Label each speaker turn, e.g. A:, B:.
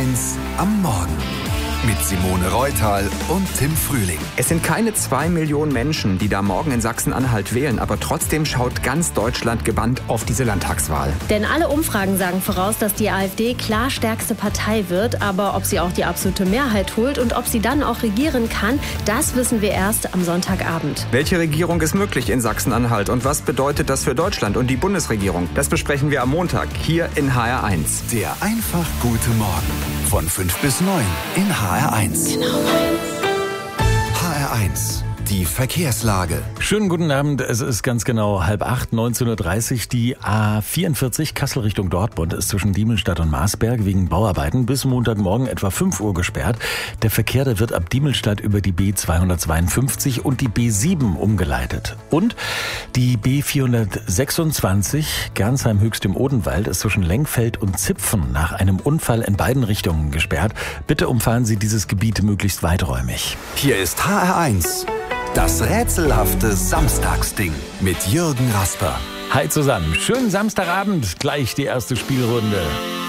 A: HR1 am Morgen. Mit Simone Reutal und Tim Frühling.
B: Es sind keine 2 Millionen Menschen, die da morgen in Sachsen-Anhalt wählen, aber trotzdem schaut ganz Deutschland gebannt auf diese Landtagswahl.
C: Denn alle Umfragen sagen voraus, dass die AfD klar stärkste Partei wird, aber ob sie auch die absolute Mehrheit holt und ob sie dann auch regieren kann, das wissen wir erst am Sonntagabend.
B: Welche Regierung ist möglich in Sachsen-Anhalt und was bedeutet das für Deutschland und die Bundesregierung? Das besprechen wir am Montag hier in HR1.
A: Der einfach gute Morgen von 5 bis 9 in HR1.
C: Genau.
A: HR1, die Verkehrslage.
D: Schönen guten Abend, es ist ganz genau 7:30, 19:30 Uhr. Die A44 Kassel Richtung Dortmund ist zwischen Diemelstadt und Marsberg wegen Bauarbeiten bis Montagmorgen etwa 5 Uhr gesperrt. Der Verkehr, der wird ab Diemelstadt über die B252 und die B7 umgeleitet. Und die B426 Gernsheim-Höchst im Odenwald ist zwischen Lenkfeld und Zipfen nach einem Unfall in beiden Richtungen gesperrt. Bitte umfahren Sie dieses Gebiet möglichst weiträumig.
A: Hier ist HR1. Das rätselhafte Samstagsding mit Jürgen Rasper.
D: Hi zusammen, schönen Samstagabend, gleich die erste Spielrunde.